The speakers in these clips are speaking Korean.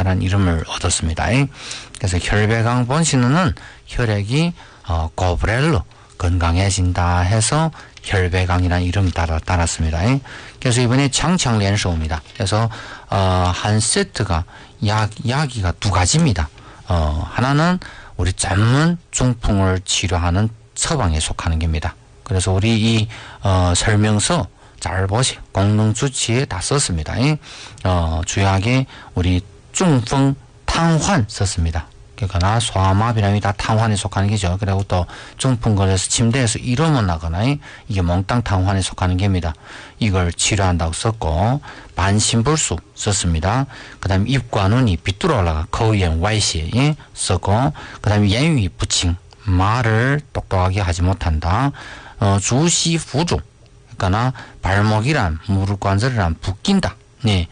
혈배강이라는 이름을 얻었습니다. 그래서 혈배강 본신은 혈액이 고브렐로 건강해진다 해서 혈배강이라는 이름이 따랐습니다. 그래서 이번에 장창련소입니다. 그래서 한 세트가 약이가 두 가지입니다. 하나는 우리 전문 중풍을 치료하는 처방에 속하는 겁니다. 그래서 우리 이 설명서 잘 보세요. 공릉주치에 다 썼습니다. 주요하게 우리 중풍 탕환 썼습니다. 그러니까 소아마비라는 다 탕환에 속하는 게죠. 그리고 또 중풍 걸려서 침대에서 일어못 나거나 이게 몽땅 탕환에 속하는 겁니다. 이걸 치료한다고 썼고 반신불수 썼습니다. 그 다음에 입과 눈이 비뚤어 올라가 거위엔 와이시에 썼고 그 다음에言语 부칭 말을 똑똑하게 하지 못한다. 주시 부종 그러니까 발목이란 무릎 관절이란 붓긴다. 네,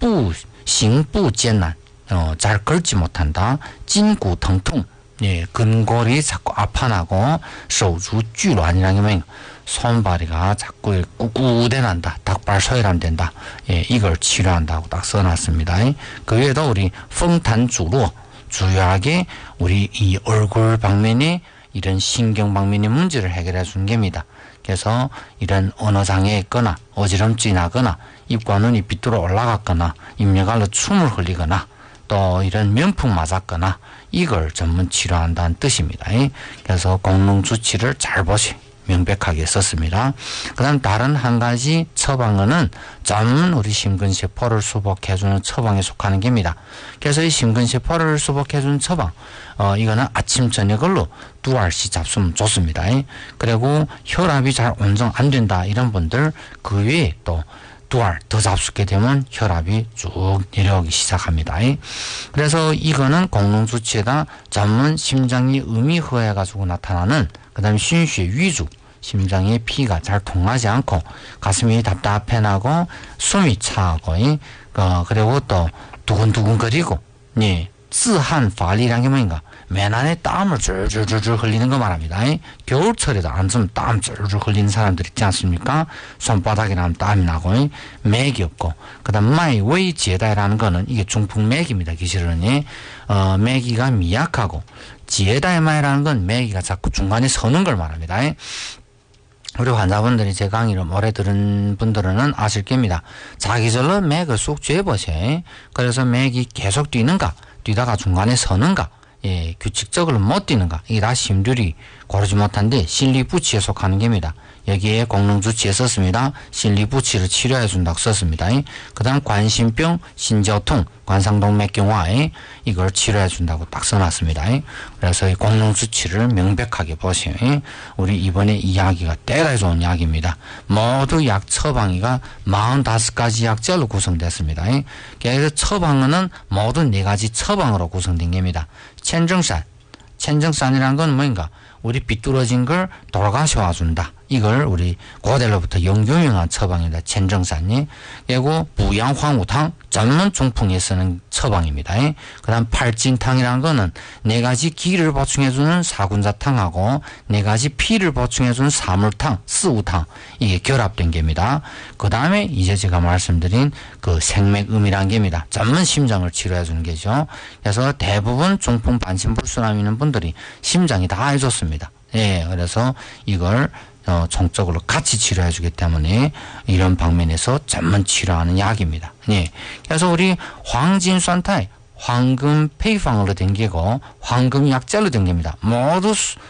부싱부艰难 잘 걸지 못한다. 찐구疼痛 예, 근골이 자꾸 아파나고手足 拘乱이라는 게 손발이가 자꾸 꾹꾹대난다. 닭발소이람 된다. 예, 이걸 치료한다고 딱 써놨습니다. 그 외에도 우리 펑탄주로 주요하게 우리 이 얼굴 방면에 이런 신경 방면의 문제를 해결해 주는 겁니다. 그래서 이런 언어장애 있거나 어지럼증이 나거나 입과 눈이 비뚤어 올라갔거나 입력알로 춤을 흘리거나 또 이런 면풍 맞았거나 이걸 전문 치료한다는 뜻입니다. 그래서 공릉주치를 잘 보세요. 명백하게 썼습니다. 그 다음 다른 한 가지 처방은 전문 우리 심근세포를 수복해주는 처방에 속하는 겁니다. 그래서 이 심근세포를 수복해주는 처방 이거는 아침 저녁으로 2알씩 잡수면 좋습니다. 그리고 혈압이 잘 온정 안 된다 이런 분들 그 외에 또 2알 더 잡수게 되면 혈압이 쭉 내려오기 시작합니다. 그래서 이거는 공릉주치에다 전문 심장이 음이허해 가지고 나타나는 그 다음에 쉰쉐 위주 심장의 피가 잘 통하지 않고 가슴이 답답해 나고 숨이 차고 그리고 또 두근두근거리고 예, 쯔한파리라는 게 뭐인가 맨 안에 땀을 줄줄줄 흘리는 거 말합니다. 겨울철에도 앉으면 땀 줄줄 흘리는 사람들 있지 않습니까? 손바닥에 땀이 나고 맥이 없고 그 다음 마이웨이지에다라는 거는 이게 중풍맥입니다. 기실은 맥이가 미약하고 지에다이마이라는 건 맥이가 자꾸 중간에 서는 걸 말합니다. 우리 환자분들이 제 강의를 오래 들은 분들은 아실 겁니다. 자기절로 맥을 쑥 쬐보세요. 그래서 맥이 계속 뛰다가 중간에 서는가, 예, 규칙적으로 못 뛰는가, 이게 다 심들이 고르지 못한데 실리부치에 속하는 겁니다. 여기에 공릉주치에 썼습니다. 실리부치를 치료해 준다고 썼습니다. 그 다음 관심병, 신저통, 관상동맥경화에 이걸 치료해 준다고 딱 써놨습니다. 그래서 이 공릉주치를 명백하게 보세요. 우리 이번에 이야기가 때가 좋은 약입니다. 모두 약 처방이가 45가지 약절로 구성됐습니다. 그래서 처방은 모두 4가지 처방으로 구성된 겁니다. 천정산이라는 건 뭐인가? 우리 비뚤어진 걸 돌아가셔와준다. 이걸 우리 고대로부터 영유명한 처방입니다. 천정산이. 그리고 부양황우탕 전문 중풍에 쓰는 처방입니다. 그 다음 팔진탕이라는 거는 4가지 기를 보충해주는 사군자탕하고 4가지 피를 보충해주는 사물탕, 스우탕 이게 결합된 겁니다. 그 다음에 이제 제가 말씀드린 그 생맥음이라는 겁니다. 전문 심장을 치료해주는 게죠. 그래서 대부분 중풍 반신불순암 있는 분들이 심장이 다 해줬습니다. 예, 그래서 이걸 총적으로 같이 치료해 주기 때문에 이런 방면에서 전문 치료하는 약입니다. 예. 그래서 우리 황진수한테 황금 페이팡으로 된 게고 황금 약젤로 된 겁니다. 모두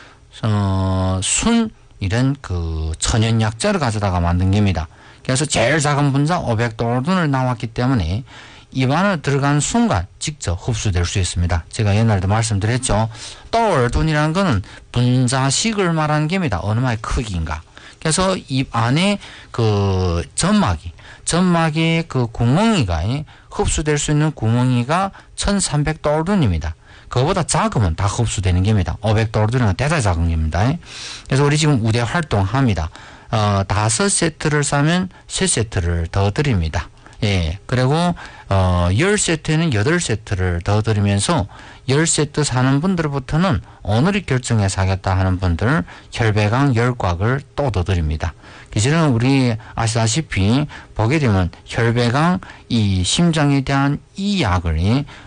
순 이런 그 천연 약젤을 가져다가 만든 겁니다. 그래서 제일 작은 분자 500돌둔을 나왔기 때문에 입안에 들어간 순간 직접 흡수될 수 있습니다. 제가 옛날에도 말씀드렸죠. 떠얼둔이라는 거는 분자식을 말하는 겁니다. 어느 만의 크기인가. 그래서 입 안에 그 점막의 그 구멍이가 흡수될 수 있는 구멍이가 1300돌둔입니다. 그거보다 작으면 다 흡수되는 겁니다. 500돌둔은 대단히 작은 겁니다. 그래서 우리 지금 우대 활동합니다. 5세트를 사면 3세트를 더 드립니다. 예, 그리고 10세트에는 8세트를 더 드리면서 10세트 사는 분들부터는 오늘이 결정해서 하겠다 하는 분들 혈배강 10곽을 또 더 드립니다. 기실은 우리 아시다시피 보게 되면 혈배강 이 심장에 대한 이 약을